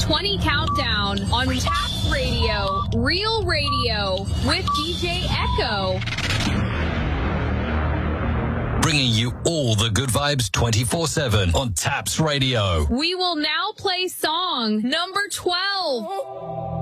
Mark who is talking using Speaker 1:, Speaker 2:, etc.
Speaker 1: 20 countdown on Taps Radio, Real Radio with DJ Echo.
Speaker 2: Bringing you all the good vibes 24/7 on Taps Radio.
Speaker 1: We will now play song number 12.